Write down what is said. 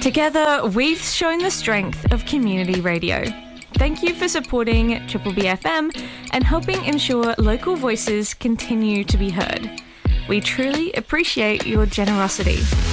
Together, we've shown the strength of community radio. Thank you for supporting Triple B FM and helping ensure local voices continue to be heard. We truly appreciate your generosity.